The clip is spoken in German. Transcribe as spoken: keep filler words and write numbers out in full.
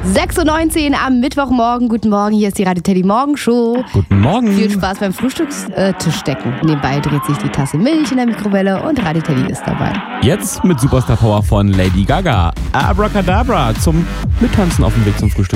sechs Uhr neunzehn am Mittwochmorgen. Guten Morgen, hier ist die Radio Teddy Morgenshow. Guten Morgen. Viel Spaß beim Frühstückstischdecken. Nebenbei dreht sich die Tasse Milch in der Mikrowelle und Radio Teddy ist dabei. Jetzt mit Superstar Power von Lady Gaga. Abracadabra zum Mittanzen auf dem Weg zum Frühstück.